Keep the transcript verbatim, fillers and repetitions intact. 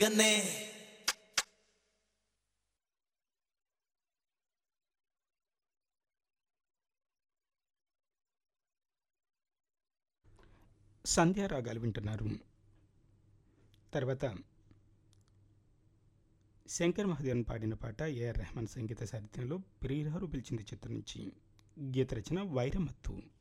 గన్నే సంధ్యారాగాలు వింటున్నారు. తర్వాత శంకర్ మహాదేవన్ పాడిన పాట ఏఆర్ రెహమాన్ సంగీత సాహిత్యంలో ప్రియురారు పిలిచింది చిత్రం నుంచి. గీత రచన వైరమత్తు.